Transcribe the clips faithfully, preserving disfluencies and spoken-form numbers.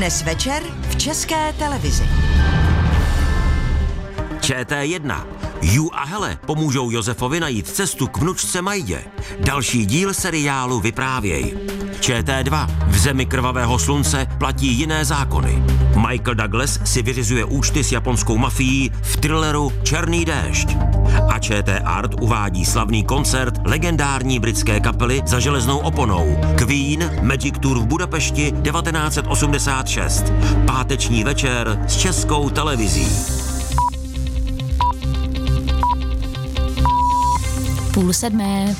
Dnes večer v České televizi. Č T jedna. Ju a Hele pomůžou Josefovi najít cestu k vnučce Majdě. Další díl seriálu Vyprávěj. Č T dva. V zemi krvavého slunce platí jiné zákony. Michael Douglas si vyřizuje účty s japonskou mafií v thrilleru Černý déšť. A Č T Art uvádí slavný koncert legendární britské kapely Za železnou oponou Queen Magic Tour v Budapešti devatenáct set osmdesát šest. Páteční večer s Českou televizí. Půl sedmé.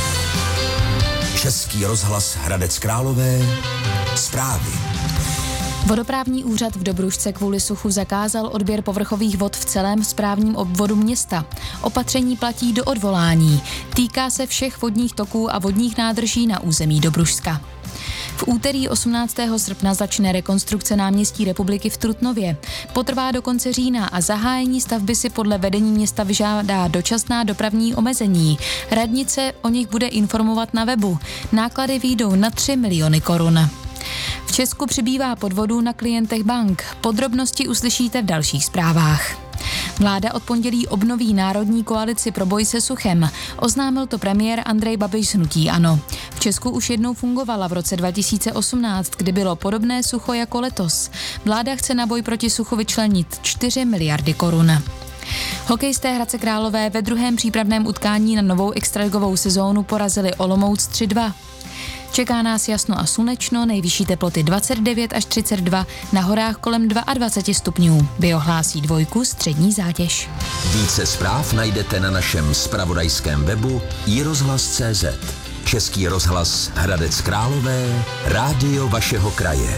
Český rozhlas Hradec Králové. Zprávy. Vodoprávní úřad v Dobrušce kvůli suchu zakázal odběr povrchových vod v celém správním obvodu města. Opatření platí do odvolání. Týká se všech vodních toků a vodních nádrží na území Dobrušska. V úterý osmnáctého srpna začne rekonstrukce náměstí Republiky v Trutnově. Potrvá do konce října a zahájení stavby si podle vedení města vyžádá dočasná dopravní omezení. Radnice o nich bude informovat na webu. Náklady výjdou na tři miliony korun. V Česku přibývá podvodů na klientech bank. Podrobnosti uslyšíte v dalších zprávách. Vláda od pondělí obnoví národní koalici pro boj se suchem. Oznámil to premiér Andrej Babiš z hnutí ANO. V Česku už jednou fungovala v roce dva tisíce osmnáct, kdy bylo podobné sucho jako letos. Vláda chce na boj proti suchu vyčlenit čtyři miliardy korun. Hokejisté Hradce Králové ve druhém přípravném utkání na novou extraligovou sezónu porazili Olomouc tři dva. Čeká nás jasno a slunečno, nejvyšší teploty dvacet devět až třicet dva, na horách kolem dvacet dva stupňů. Biohlásí dvojku střední zátěž. Více zpráv najdete na našem zpravodajském webu i rozhlas tečka cé zet. Český rozhlas Hradec Králové, rádio vašeho kraje.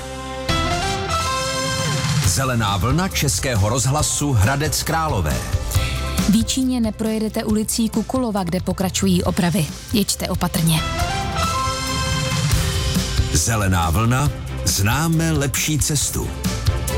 Zelená vlna Českého rozhlasu Hradec Králové. V Jíčíně neprojedete ulicí Kukulova, kde pokračují opravy. Jeďte opatrně. Zelená vlna, známe lepší cestu.